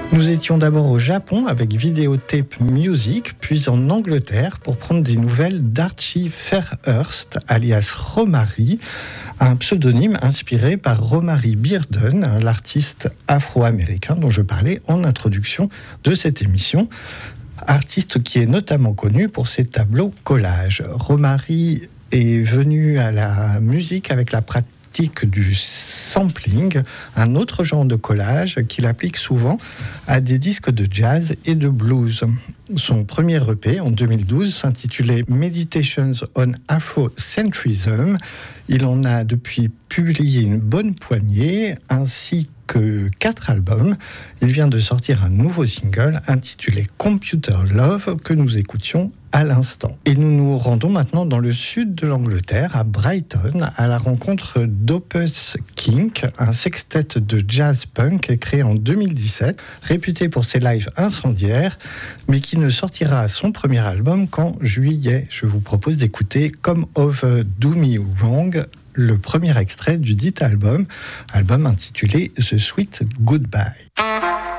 Nous étions d'abord au Japon avec Videotape Music, puis en Angleterre pour prendre des nouvelles d'Archie Fairhurst, alias Romary, un pseudonyme inspiré par Romary Bearden, l'artiste afro-américain dont je parlais en introduction de cette émission. Artiste qui est notamment connu pour ses tableaux collages. Romary est venu à la musique avec la pratique du sampling, un autre genre de collage qu'il applique souvent à des disques de jazz et de blues. Son premier EP en 2012 s'intitulait Meditations on Afrocentrism. Il en a depuis publié une bonne poignée, ainsi que 4 albums. Il vient de sortir un nouveau single intitulé Computer Love que nous écoutions à l'instant. Et nous nous rendons maintenant dans le sud de l'Angleterre, à Brighton, à la rencontre d'Opus Kink, un sextet de jazz punk créé en 2017, réputé pour ses lives incendiaires, mais qui ne sortira son premier album qu'en juillet. Je vous propose d'écouter Come Over Do Me Wrong, le premier extrait du dit album intitulé The Sweet Goodbye.